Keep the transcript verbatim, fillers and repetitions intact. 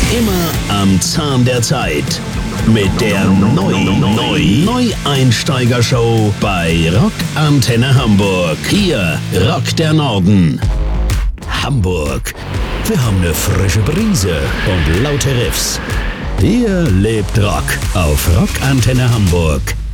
Immer am Zahn der Zeit. Mit der neuen, neuen Neueinsteiger-Show bei Rock Antenne Hamburg. Hier Rock der Norden. Hamburg. Wir haben eine frische Brise und laute Riffs. Hier lebt Rock auf Rock Antenne Hamburg.